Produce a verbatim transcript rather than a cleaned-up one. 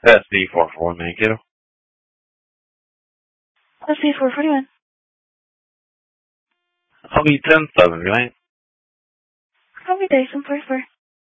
S D four four one, Mankato. S D four forty-one. I'll be ten seven, right? Copy Dyson four four.